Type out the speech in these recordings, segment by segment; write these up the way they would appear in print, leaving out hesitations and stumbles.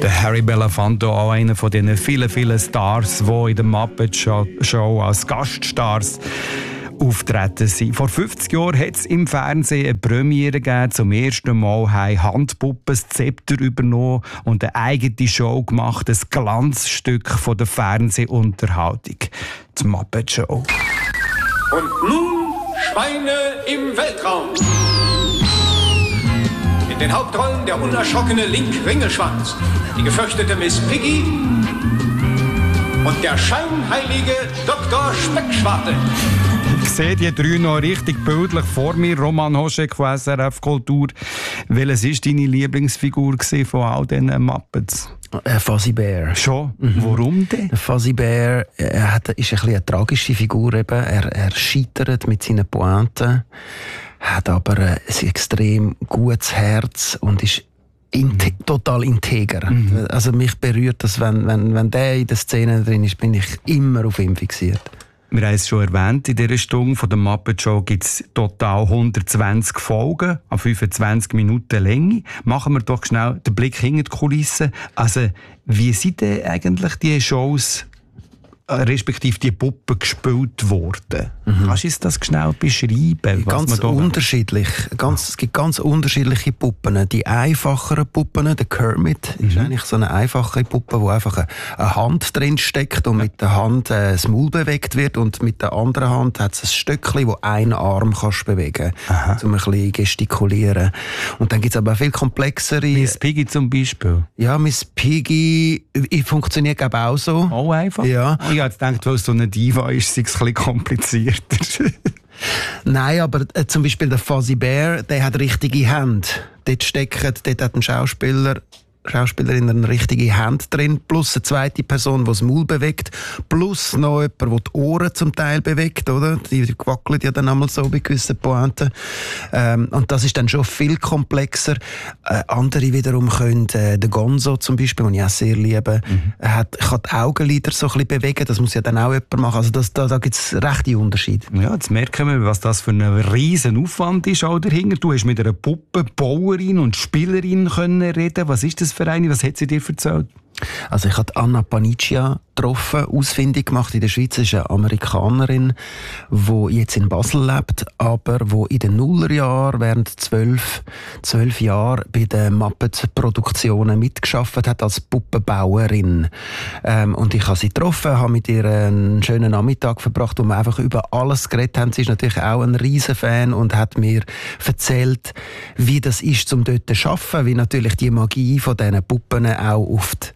Der Harry Belafonte, auch einer von den vielen, vielen Stars, die in der Muppet Show als Gaststars auftreten sind. Vor 50 Jahren hat es im Fernsehen eine Premiere gegeben. Zum ersten Mal haben Handpuppen das Zepter übernommen und eine eigene Show gemacht. Ein Glanzstück von der Fernsehunterhaltung. Die Muppet Show. Und nun Schweine im Weltraum. In den Hauptrollen der unerschrockene Link Ringelschwanz, die gefürchtete Miss Piggy und der scheinheilige Dr. Speckschwarte. Ich sehe die drei noch richtig bildlich vor mir. Roman Hoschek von SRF Kultur. Welches war deine Lieblingsfigur von all diesen Muppets? Fuzzy Bear. Schon? Warum denn? Fuzzy Bear ist ein bisschen eine tragische Figur. Eben. Er scheitert mit seinen Pointen, hat aber ein extrem gutes Herz und ist total integer. Also mich berührt das, wenn der in der Szene drin ist, bin ich immer auf ihn fixiert. Wir haben es schon erwähnt, in dieser Stunde von der Muppet Show gibt es total 120 Folgen an 25 Minuten Länge. Machen wir doch schnell den Blick hinter die Kulissen. Also, wie sind denn eigentlich die Shows, respektive die Puppen gespielt worden? Kannst du uns das schnell beschreiben? Ganz unterschiedlich. Es gibt ganz unterschiedliche Puppen. Die einfacheren Puppen, der Kermit, ist eigentlich so eine einfache Puppe, wo einfach eine Hand drin steckt und mit der Hand das Maul bewegt wird und mit der anderen Hand hat es ein Stöckchen, wo einen Arm kannst bewegen kannst, um ein bisschen gestikulieren. Und dann gibt es aber auch viel komplexere... Miss Piggy zum Beispiel? Ja, Miss Piggy funktioniert glaube ich auch so. Auch einfach? Ja. Ich habe gedacht, weil es so eine Diva ist, ist es ein bisschen komplizierter. Nein, aber zum Beispiel der Fuzzy Bear, der hat richtige Hände. Dort hat ein Schauspielerin eine richtige Hand drin, plus eine zweite Person, die das Maul bewegt, plus noch jemand, der die Ohren zum Teil bewegt, oder? Die wackeln ja dann einmal so bei gewissen Pointen. Und das ist dann schon viel komplexer. Andere wiederum können, der Gonzo zum Beispiel, den ich auch sehr liebe, kann die Augenlider so ein bisschen bewegen, das muss ja dann auch jemand machen. Also da gibt es rechte Unterschiede. Ja, jetzt merken wir, was das für ein riesen Aufwand ist auch dahinter. Du hast mit einer Puppenbauerin und Spielerin können reden. Was ist das für eine? Was hat sie dir erzählt? Also ich habe Anna Paniccia getroffen, ausfindig gemacht. In der Schweiz ist eine Amerikanerin, die jetzt in Basel lebt, aber die in den Nullerjahren während 12 Jahren bei den Muppet-Produktionen mitgearbeitet hat als Puppenbauerin. Und ich habe sie getroffen, habe mit ihr einen schönen Nachmittag verbracht, wo wir einfach über alles geredet haben. Sie ist natürlich auch ein Riesenfan und hat mir erzählt, wie das ist, um dort zu arbeiten, wie natürlich die Magie von diesen Puppen auch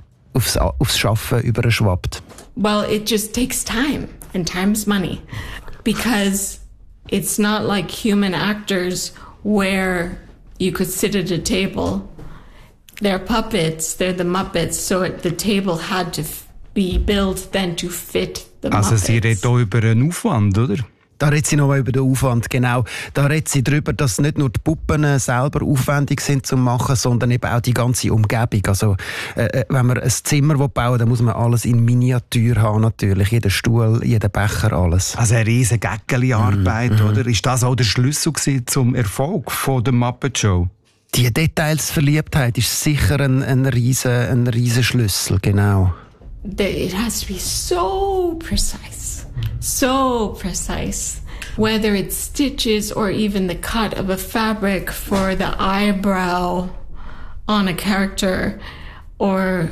aufs Schaffen überschwappt. Well, it just takes time, and time's money, because it's not like human actors where you could sit at a table. They're puppets, they're the Muppets, so the table had to be built then to fit the Muppets. Also sie redet hier über einen Aufwand, oder? Da redet sie nochmal über den Aufwand, genau. Da redet sie darüber, dass nicht nur die Puppen selber aufwendig sind zum Machen, sondern eben auch die ganze Umgebung. Also, wenn man ein Zimmer bauen will, dann muss man alles in Miniatur haben, natürlich. Jeder Stuhl, jeder Becher, alles. Also eine riesen Gäckeli-Arbeit, oder? Ist das auch der Schlüssel zum Erfolg von der Muppet Show? Die Detailsverliebtheit ist sicher ein riesen Schlüssel, genau. It has to be so precise. So precise. Whether it's stitches or even the cut of a fabric for the eyebrow on a character, or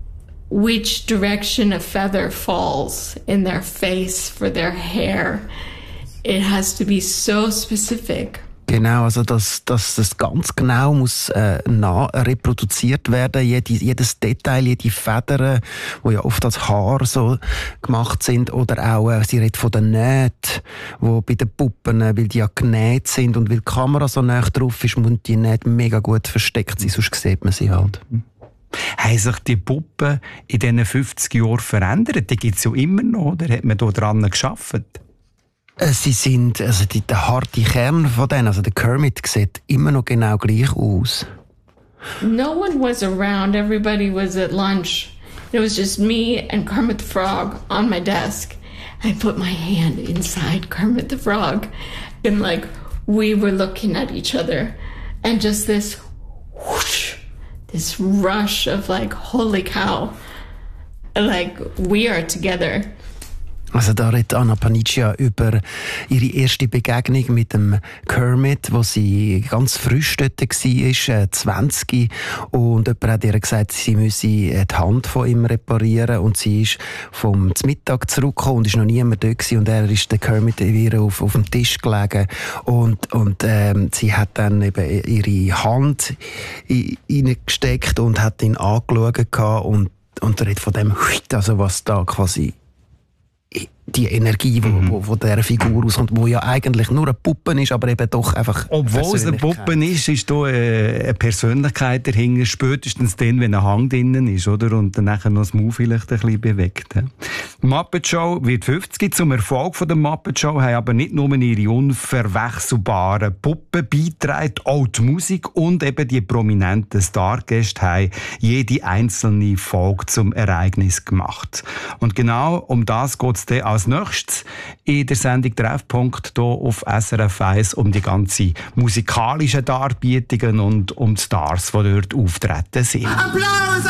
which direction a feather falls in their face for their hair. It has to be so specific. Genau, also dass das ganz genau muss reproduziert werden, jedes Detail, jede Feder, die ja oft als Haar so gemacht sind, oder auch, sie redet von den Nähten, die bei den Puppen, weil die ja genäht sind und weil die Kamera so nah drauf ist, muss die Nähte mega gut versteckt sein, sonst sieht man sie halt. Haben sich die Puppen in diesen 50 Jahren verändert? Die gibt es ja immer noch, oder hat man da dran gearbeitet? Sie sind, also der harte Kern von denen, also der Kermit sieht immer noch genau gleich aus. No one was around. Everybody was at lunch. It was just me and Kermit the Frog on my desk. I put my hand inside Kermit the Frog, and we were looking at each other, and just this whoosh, this rush of like, holy cow, like we are together. Also da redet Anna Paniccia über ihre erste Begegnung mit dem Kermit, wo sie ganz frisch dort war, 20. Und jemand hat ihr gesagt, sie müsse die Hand von ihm reparieren. Und sie ist vom Mittag zurückgekommen und ist noch niemand dort gewesen. Und er ist der Kermit wieder auf dem Tisch gelegen. Und sie hat dann eben ihre Hand reingesteckt und hat ihn angeschaut. Und er redet von dem, also was da quasi die Energie, wo dieser Figur auskommt, die ja eigentlich nur eine Puppe ist, aber eben doch einfach obwohl es eine Puppe ist da eine Persönlichkeit dahinter, spätestens dann, wenn ein Hang drinnen ist, oder? Und dann nachher noch das Maul vielleicht ein bisschen bewegt. Die Muppet Show wird 50. Zum Erfolg der Muppet Show haben aber nicht nur ihre unverwechselbaren Puppen beigetragen, auch die Musik und eben die prominenten Stargäste haben jede einzelne Folge zum Ereignis gemacht. Und genau um das geht es dann als nächstes in der Sendung Treffpunkt hier auf SRF 1 um die ganzen musikalischen Darbietungen und um die Stars, die dort auftreten sind. Applaus!